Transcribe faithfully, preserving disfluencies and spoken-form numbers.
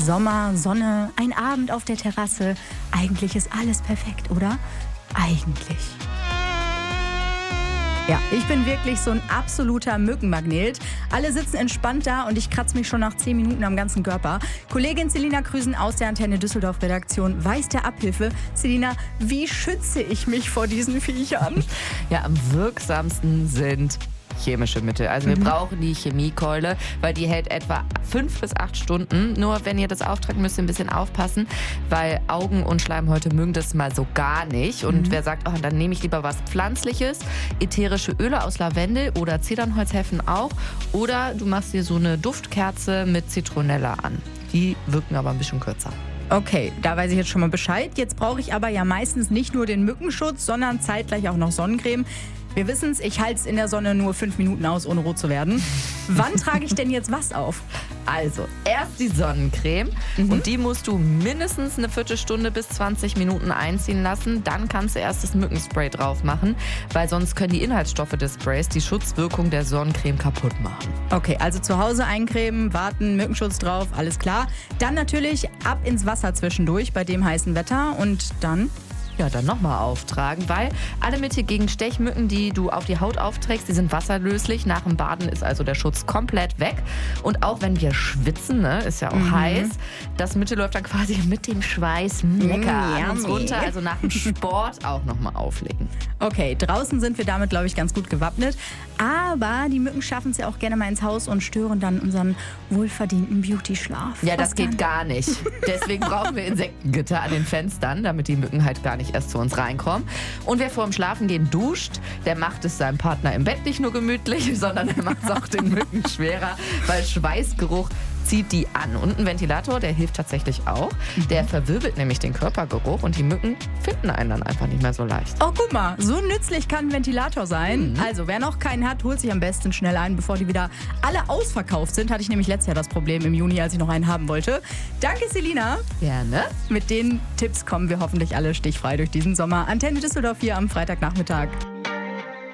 Sommer, Sonne, ein Abend auf der Terrasse. Eigentlich ist alles perfekt, oder? Eigentlich. Ja, ich bin wirklich so ein absoluter Mückenmagnet. Alle sitzen entspannt da und ich kratze mich schon nach zehn Minuten am ganzen Körper. Kollegin Selina Krüsen aus der Antenne Düsseldorf-Redaktion weiß der Abhilfe. Selina, wie schütze ich mich vor diesen Viechern? Ja, am wirksamsten sind chemische Mittel. Also wir mhm. brauchen die Chemiekeule, weil die hält etwa fünf bis acht Stunden. Nur wenn ihr das auftragt, müsst ihr ein bisschen aufpassen, weil Augen und Schleimhäute mögen das mal so gar nicht. Und mhm. wer sagt, oh, dann nehme ich lieber was Pflanzliches, ätherische Öle aus Lavendel oder Zedernholz helfen auch. Oder du machst dir so eine Duftkerze mit Zitronella an. Die wirken aber ein bisschen kürzer. Okay, da weiß ich jetzt schon mal Bescheid. Jetzt brauche ich aber ja meistens nicht nur den Mückenschutz, sondern zeitgleich auch noch Sonnencreme. Wir wissen es, ich halte es in der Sonne nur fünf Minuten aus, ohne rot zu werden. Wann trage ich denn jetzt was auf? Also, erst die Sonnencreme mhm. und die musst du mindestens eine Viertelstunde bis zwanzig Minuten einziehen lassen. Dann kannst du erst das Mückenspray drauf machen, weil sonst können die Inhaltsstoffe des Sprays die Schutzwirkung der Sonnencreme kaputt machen. Okay, also zu Hause eincremen, warten, Mückenschutz drauf, alles klar. Dann natürlich ab ins Wasser zwischendurch bei dem heißen Wetter und dann... Ja, dann nochmal auftragen, weil alle Mittel gegen Stechmücken, die du auf die Haut aufträgst, die sind wasserlöslich. Nach dem Baden ist also der Schutz komplett weg. Und auch wenn wir schwitzen, ne, ist ja auch mhm. heiß, das Mittel läuft dann quasi mit dem Schweiß lecker mm, an uns runter. Also nach dem Sport auch nochmal auflegen. Okay, draußen sind wir damit, glaube ich, ganz gut gewappnet. Aber die Mücken schaffen es ja auch gerne mal ins Haus und stören dann unseren wohlverdienten Beauty-Schlaf. Ja, das geht gar nicht. Deswegen brauchen wir Insektengitter an den Fenstern, damit die Mücken halt gar nicht erst zu uns reinkommen. Und wer vor dem Schlafengehen duscht, der macht es seinem Partner im Bett nicht nur gemütlich, sondern er macht es auch den Mücken schwerer, weil Schweißgeruch zieht die an. Und ein Ventilator, der hilft tatsächlich auch. Der verwirbelt nämlich den Körpergeruch und die Mücken finden einen dann einfach nicht mehr so leicht. Oh, guck mal, so nützlich kann ein Ventilator sein. Mhm. Also, wer noch keinen hat, holt sich am besten schnell einen, bevor die wieder alle ausverkauft sind. Hatte ich nämlich letztes Jahr das Problem im Juni, als ich noch einen haben wollte. Danke, Selina. Gerne. Mit den Tipps kommen wir hoffentlich alle stichfrei durch diesen Sommer. Antenne Düsseldorf hier am Freitagnachmittag.